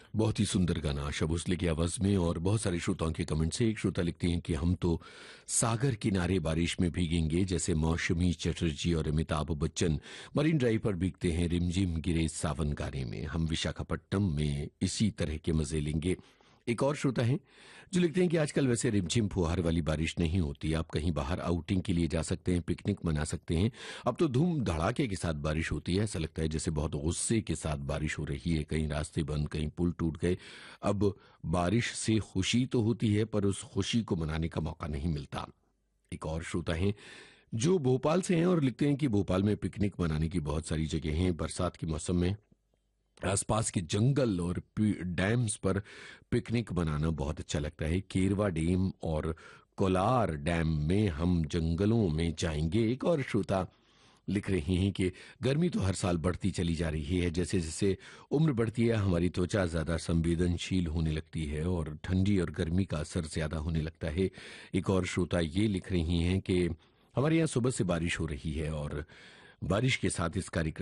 बहुत ही सुंदर गाना आशा भोसले की आवाज में और बहुत सारे श्रोताओं के कमेंट से। एक श्रोता लिखते हैं कि हम तो सागर किनारे बारिश में भीगेंगे, जैसे मौसमी चटर्जी और अमिताभ बच्चन मरीन ड्राइव पर भीगते हैं रिमझिम गिरे सावन गाने में। हम विशाखापट्टनम में इसी तरह के मजे लेंगे। एक और श्रोता है जो लिखते हैं कि आजकल वैसे रिमझिम फुहार वाली बारिश नहीं होती, आप कहीं बाहर आउटिंग के लिए जा सकते हैं, पिकनिक मना सकते हैं। अब तो धूम धड़ाके के साथ बारिश होती है, ऐसा लगता है जैसे बहुत गुस्से के साथ बारिश हो रही है। कहीं रास्ते बंद, कहीं पुल टूट गए। अब बारिश से खुशी तो होती है पर उस खुशी को मनाने का मौका नहीं मिलता। एक और श्रोता है जो भोपाल से हैं और लिखते हैं कि भोपाल में पिकनिक मनाने की बहुत सारी जगह हैं। बरसात के मौसम में आसपास के जंगल और डैम्स पर पिकनिक मनाना बहुत अच्छा लगता है। केरवा डैम और कोलार डैम में हम जंगलों में जाएंगे। एक और श्रोता लिख रही हैं कि गर्मी तो हर साल बढ़ती चली जा रही है, जैसे जैसे उम्र बढ़ती है हमारी त्वचा ज्यादा संवेदनशील होने लगती है और ठंडी और गर्मी का असर ज्यादा होने लगता है। एक और श्रोता ये लिख रही हैं कि हमारे यहाँ सुबह से बारिश हो रही है और बारिश के साथ इस कार्यक्रम